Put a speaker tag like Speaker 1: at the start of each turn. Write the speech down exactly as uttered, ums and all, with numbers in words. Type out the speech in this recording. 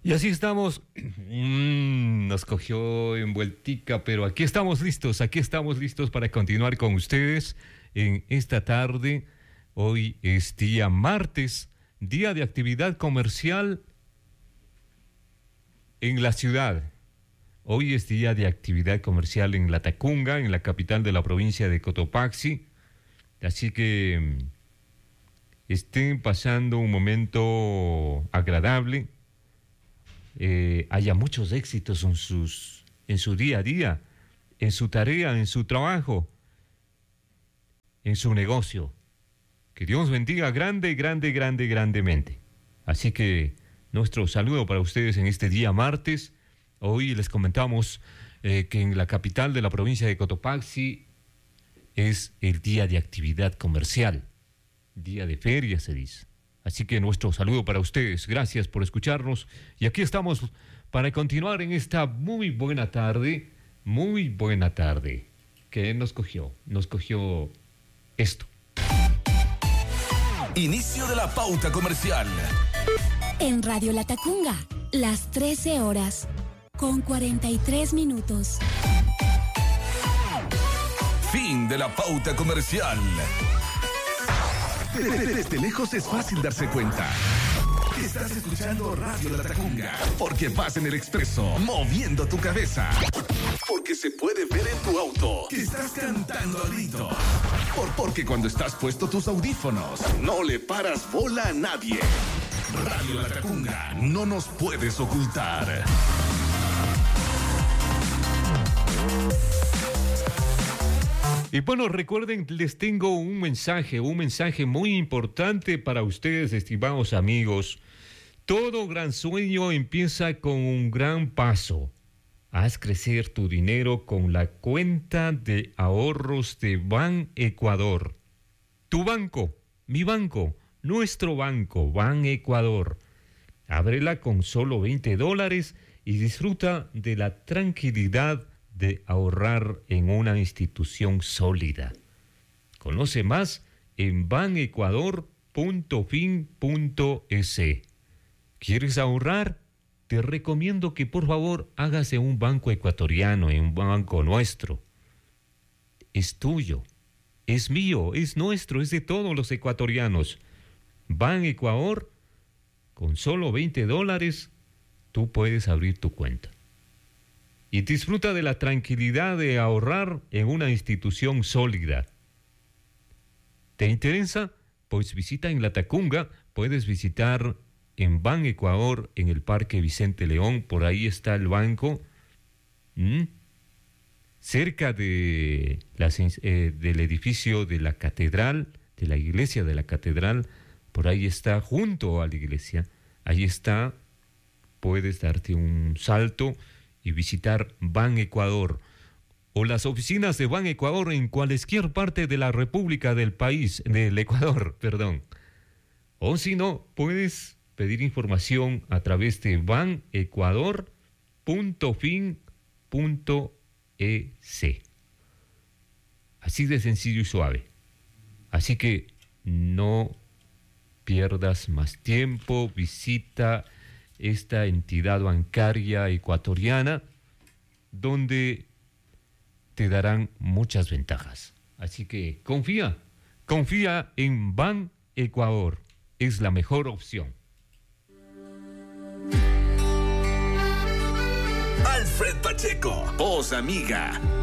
Speaker 1: Y así estamos, mm, nos cogió en vueltica, pero aquí estamos listos, aquí estamos listos para continuar con ustedes en esta tarde. Hoy es día martes, día de actividad comercial en la ciudad. Hoy es día de actividad comercial en Latacunga, en la capital de la provincia de Cotopaxi. Así que estén pasando un momento agradable. Eh, haya muchos éxitos en, sus, en su día a día, en su tarea, en su trabajo, en su negocio. Que Dios bendiga grande, grande, grande, grandemente. Así que nuestro saludo para ustedes en este día martes. Hoy les comentamos eh, que en la capital de la provincia de Cotopaxi es el día de actividad comercial, día de feria se dice. Así que nuestro saludo para ustedes, gracias por escucharnos. Y aquí estamos para continuar en esta muy buena tarde, muy buena tarde. ¿Qué nos cogió? Nos cogió esto.
Speaker 2: Inicio de la pauta comercial.
Speaker 3: En Radio Latacunga, las trece horas, con cuarenta y tres minutos.
Speaker 2: Fin de la pauta comercial. Desde lejos es fácil darse cuenta. Estás escuchando Radio Latacunga. Porque vas en el expreso, moviendo tu cabeza. Porque se puede ver en tu auto que estás cantando a grito. Por, porque cuando estás puesto tus audífonos, no le paras bola a nadie. Radio Latacunga, no nos puedes ocultar.
Speaker 1: Y bueno, recuerden, les tengo un mensaje, un mensaje muy importante para ustedes, estimados amigos. Todo gran sueño empieza con un gran paso. Haz crecer tu dinero con la cuenta de ahorros de Ban Ecuador. Tu banco, mi banco, nuestro banco, Ban Ecuador. Ábrela con solo veinte dólares y disfruta de la tranquilidad de ahorrar en una institución sólida. Conoce más en ban ecuador punto fin punto es. ¿Quieres ahorrar? Te recomiendo que por favor hagas en un banco ecuatoriano, en un banco nuestro. Es tuyo, es mío, es nuestro, es de todos los ecuatorianos. Ban Ecuador, con solo veinte dólares, tú puedes abrir tu cuenta. Y disfruta de la tranquilidad de ahorrar en una institución sólida. ¿Te interesa? Pues visita en Latacunga, puedes visitar en Ban Ecuador, en el Parque Vicente León, por ahí está el banco, ¿Mm? cerca de las, eh, del edificio de la catedral, de la iglesia de la catedral, por ahí está, junto a la iglesia, ahí está, puedes darte un salto y visitar Ban Ecuador o las oficinas de Ban Ecuador en cualquier parte de la República del país, del Ecuador, perdón. O si no, puedes pedir información a través de ban ecuador punto fin punto es. Así de sencillo y suave. Así que no pierdas más tiempo, visita esta entidad bancaria ecuatoriana, donde te darán muchas ventajas. Así que confía, confía en Ban Ecuador, es la mejor opción.
Speaker 2: Alfred Pacheco, voz amiga,